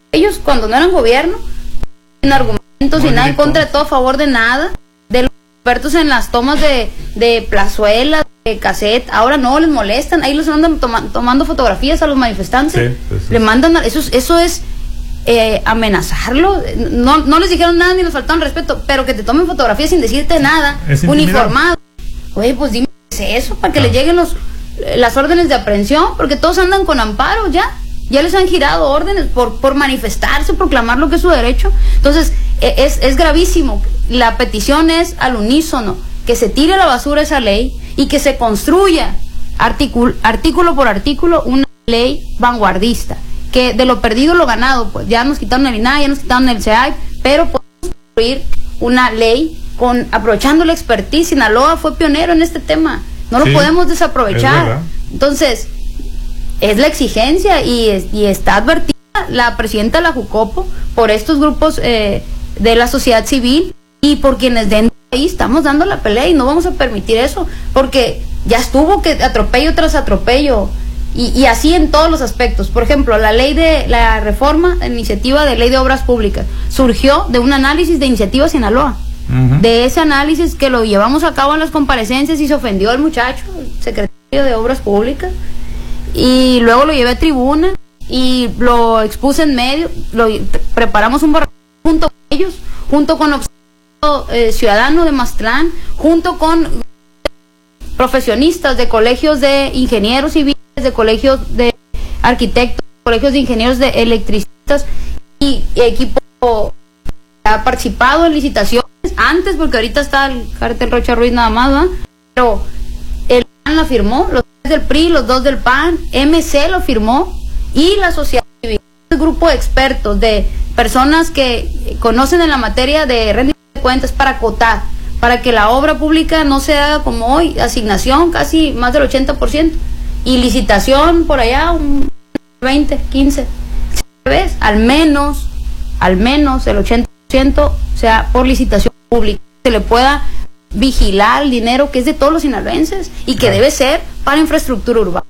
ellos cuando no eran gobierno, sin argumentos, sin nada en contra de todo, a favor de nada, de los expertos en las tomas de plazuelas, de cassette, ahora no les molestan, ahí los andan tomando fotografías a los manifestantes, le mandan, eso es amenazarlo, no les dijeron nada ni les faltaron respeto, pero que te tomen fotografías sin decirte nada, uniformado, oye, pues dime qué es eso, para que les lleguen las órdenes de aprehensión, porque todos andan con amparo ya les han girado órdenes por manifestarse, proclamar lo que es su derecho. Entonces es gravísimo. La petición es al unísono, que se tire a la basura esa ley y que se construya artículo por artículo una ley vanguardista, que de lo perdido lo ganado, pues ya nos quitaron el INAI, ya nos quitaron el CEAI, pero podemos construir una ley aprovechando la expertise. Sinaloa fue pionero en este tema, no lo podemos desaprovechar. Entonces es la exigencia y está advertida la presidenta de la Jucopo por estos grupos de la sociedad civil y por quienes dentro de ahí estamos dando la pelea, y no vamos a permitir eso, porque ya estuvo que atropello tras atropello, y así en todos los aspectos. Por ejemplo, la reforma, la iniciativa de ley de obras públicas, surgió de un análisis de Iniciativa Sinaloa, de ese análisis que lo llevamos a cabo en las comparecencias, y se ofendió el muchacho, el secretario de Obras Públicas, y luego lo llevé a tribuna y lo expuse en medio, preparamos un borrador junto con ellos, junto con Observatorio Ciudadano de Mazatlán, junto con profesionistas de colegios de ingenieros civiles, de colegios de arquitectos, colegios de ingenieros de electricistas, y equipo ha participado en licitaciones antes, porque ahorita está el Cártel Rocha Ruiz nada más, ¿verdad? Pero el PAN la firmó, los 3 del PRI, los 2 del PAN, MC lo firmó, y la sociedad civil, un grupo de expertos, de personas que conocen en la materia de rendición de cuentas, para acotar, para que la obra pública no se haga como hoy, asignación casi más del 80%, y licitación por allá un 20, 15, ¿ves? Al menos el 80% sea por licitación pública, se le pueda vigilar el dinero que es de todos los sinaloenses y que debe ser para infraestructura urbana.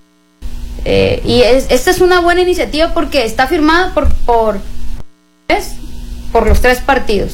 Esta es una buena iniciativa porque está firmada por los 3 partidos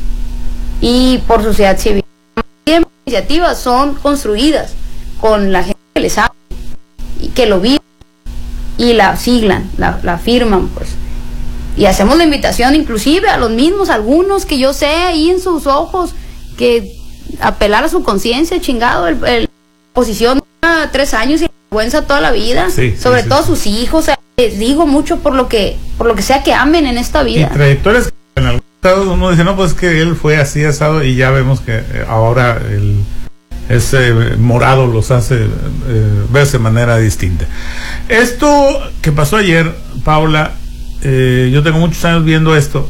y por sociedad civil. Las iniciativas son construidas con la gente que les sabe y que lo vive y la siglan, la firman, pues. Y hacemos la invitación inclusive a los mismos, algunos que yo sé ahí en sus ojos, que apelar a su conciencia, chingado, el oposición 3 años y vergüenza toda la vida, sobre todo sus hijos. Les digo mucho por lo que sea que amen en esta vida. Y trayectorias que en algún caso uno dice, no, pues que él fue así asado, y ya vemos que ahora ese morado los hace verse de manera distinta. Esto que pasó ayer, Paula, yo tengo muchos años viendo esto,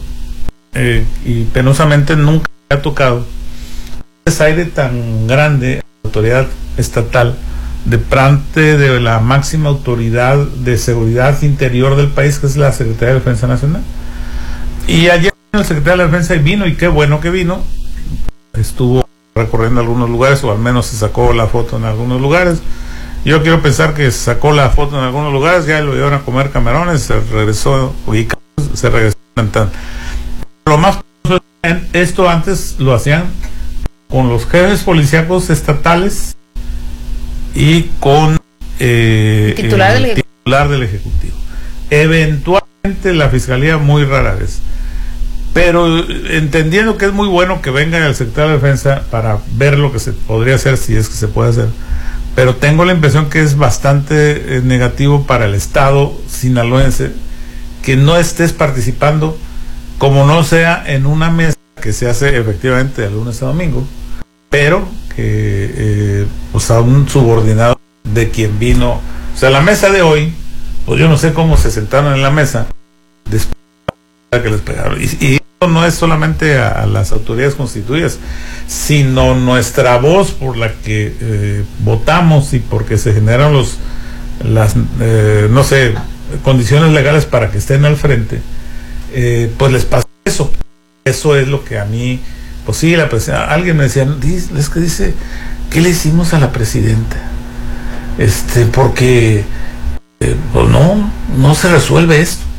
y penosamente nunca me ha tocado ese aire tan grande, autoridad estatal, de parte de la máxima autoridad de seguridad interior del país, que es la Secretaría de Defensa Nacional. Y ayer el secretario de la Defensa vino, y qué bueno que vino, estuvo recorriendo algunos lugares, o al menos se sacó la foto en algunos lugares. Yo quiero pensar que sacó la foto en algunos lugares, ya lo llevaron a comer camarones, se regresó cantando. Lo más curioso es que esto antes lo hacían con los jefes policíacos estatales y con el titular del Ejecutivo. Eventualmente la Fiscalía, muy rara vez. Pero entendiendo que es muy bueno que venga el secretario de Defensa para ver lo que se podría hacer, si es que se puede hacer. Pero tengo la impresión que es bastante negativo para el Estado sinaloense que no estés participando, como no sea en una mesa que se hace efectivamente de lunes a domingo, pero que a un subordinado de quien vino. O sea, la mesa de hoy, pues yo no sé cómo se sentaron en la mesa después de que les pegaron. Y esto no es solamente a las autoridades constituidas, sino nuestra voz por la que votamos y porque se generaron las condiciones legales para que estén al frente, pues les pasa eso. Eso es lo que a mí, pues sí, alguien me decía, es que dice, ¿qué le hicimos a la presidenta? Porque pues no se resuelve esto.